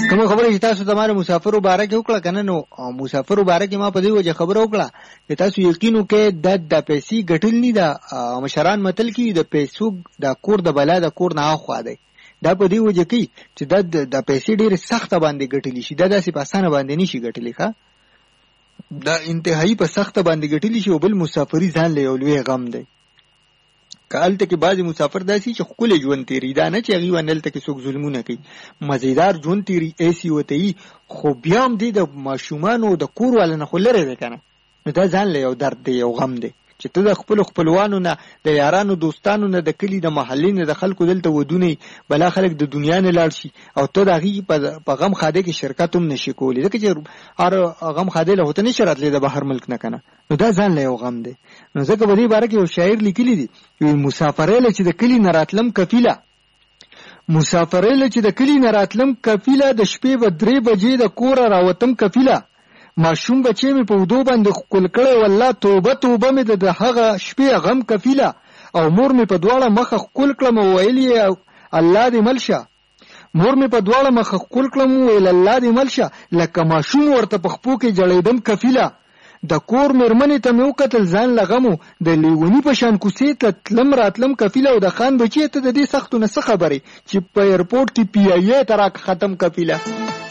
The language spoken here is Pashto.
کوم خبره چې تاسو د مسافرو باره کې وکړه کنه، نو مسافرو باره کې ما په دې وجه خبره وکړه چې تاسو یقینو کې د پیسې ګټل نه ده. مشران متل کې د پیسو د کور د بلا د کور نه اخوا دی. دا په دې وجه کې چې د پیسې ډېر سخت باندې ګټلی شي، دا داسې په اسانه باندې نشي ګټلی. ښه دا انتهایی په سخت باندې ګټلی شي. او بل مسافری ځان له یو لوی غم دی. کالته کې بعضی مسافر داسي چې خپل ژوند تیری دا نه چې هغه ونلته کې څوک ظلمونه کوي، مزیدار ژوند تیری ایسی وته خو بیا هم دي د ماشومان او د کور ولنه خلره ده کنه. نو دا ځان له یو درد دی، یو غم دی چې ته د خپل خپلوانو نه، د یارانو دوستانو نه، د کلی د محلې نه، د خلکو دلته ودونه بلا خلک د دنیا نه لاړ شي او ته د هغې په غم خاده کې شرکت هم نشي کولی، ځکه چې هر غم خاده له هوته نشي راتلی د بهر ملک نه کنه. نو دا ځان له یو غم دی. نو ځکه په دې باره کې یو شاعر لیکلی دی، مسافرې چې د کلی نه راتلم کفیله، مسافرې چې د کلی نه راتلم کفیله، د شپې به 3 بجې د کوره راوتم کفیله، ماشوم بچې مې په ودو باندې خپل کړی، والله توبه توبه مې د هغه شپې غم کفیله، او مور مې په دواړه مخه خپل کړم ویل یې الله دې ملشه، مور مې په دواړه مخه خپل کړم ویل الله دې ملشه، لکه ماشوم ورته په خپو کې جړېدم کفیله، د کور مېرمنې ته مې وکتل ځان لغمو، د لیونی په شان کوڅې ته تلم راتلم کفیله، او د خان بچې ته د دې سختو نه څه خبرې چې په ایرپورټ کې پی ای ای ته را ختم کفیله.